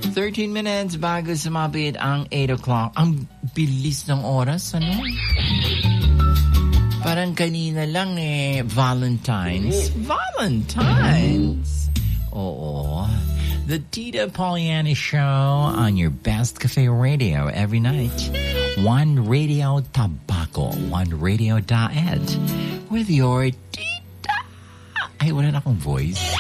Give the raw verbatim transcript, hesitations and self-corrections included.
thirteen minutes bago sumapit ang eight o'clock. Ang bilis ng oras, ano? Parang kanina lang eh, Valentine's. Valentine's! Oo. The Tita Poliani Show on your best cafe radio every night. One Radio Tabaco, one radio.ed with your tita. Ay, wala na akong voice.